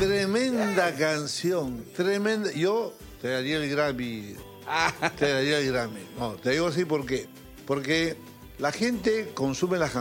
Tremenda canción, tremenda. Yo te daría el Grammy. Te daría el Grammy. No, te digo así porque la gente consume las canciones.